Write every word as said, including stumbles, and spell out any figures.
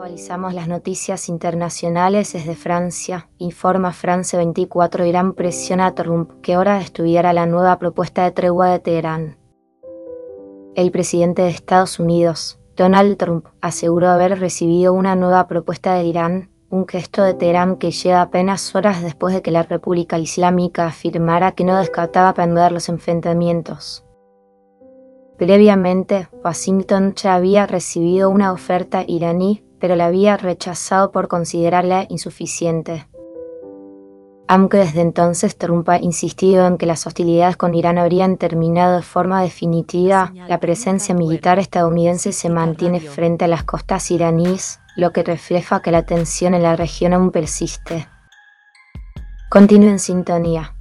Actualizamos las noticias internacionales desde Francia. Informa France veinticuatro, Irán presiona a Trump que ahora estudiará la nueva propuesta de tregua de Teherán. El presidente de Estados Unidos, Donald Trump, aseguró haber recibido una nueva propuesta de Irán, un gesto de Teherán que llega apenas horas después de que la República Islámica afirmara que no descartaba aprender los enfrentamientos. Previamente, Washington ya había recibido una oferta iraní, pero la había rechazado por considerarla insuficiente. Aunque desde entonces Trump ha insistido en que las hostilidades con Irán habrían terminado de forma definitiva, la presencia militar estadounidense se mantiene frente a las costas iraníes, lo que refleja que la tensión en la región aún persiste. Continúe en sintonía.